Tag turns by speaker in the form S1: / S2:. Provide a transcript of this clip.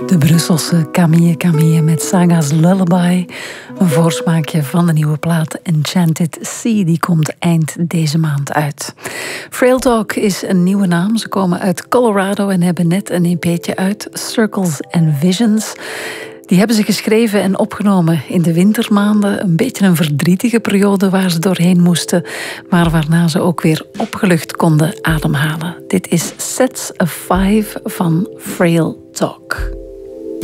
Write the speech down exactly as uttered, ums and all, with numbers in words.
S1: De Brusselse Camille Camille met Saga's Lullaby. Een voorsmaakje van de nieuwe plaat Enchanted Sea. Die komt eind deze maand uit. Frail Talk is een nieuwe naam. Ze komen uit Colorado en hebben net een E P'tje uit. Circles and Visions. Die hebben ze geschreven en opgenomen in de wintermaanden. Een beetje een verdrietige periode waar ze doorheen moesten. Maar waarna ze ook weer opgelucht konden ademhalen. Dit is Sets of Five van Frail Talk.